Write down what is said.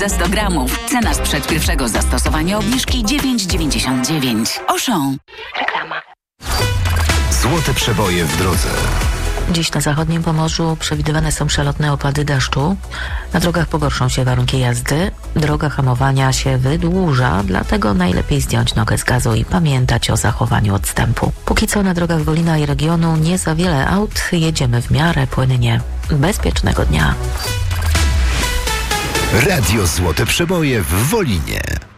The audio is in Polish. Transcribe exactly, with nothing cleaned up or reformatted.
Za sto gramów. Cena sprzed pierwszego zastosowania obniżki dziewięć dziewięćdziesiąt dziewięć. Auchan. Reklama. Złote przeboje w drodze. Dziś na zachodnim Pomorzu przewidywane są przelotne opady deszczu. Na drogach pogorszą się warunki jazdy. Droga hamowania się wydłuża, dlatego najlepiej zdjąć nogę z gazu i pamiętać o zachowaniu odstępu. Póki co na drogach Wolina i regionu nie za wiele aut. Jedziemy w miarę płynnie. Bezpiecznego dnia. Radio Złote Przeboje w Wolinie.